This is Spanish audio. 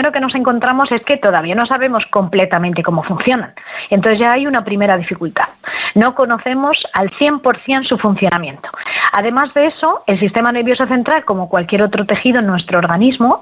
primero que nos encontramos es que todavía no sabemos completamente cómo funcionan. Entonces ya hay una primera dificultad. No conocemos al 100% su funcionamiento. Además de eso, el sistema nervioso central, como cualquier otro tejido en nuestro organismo,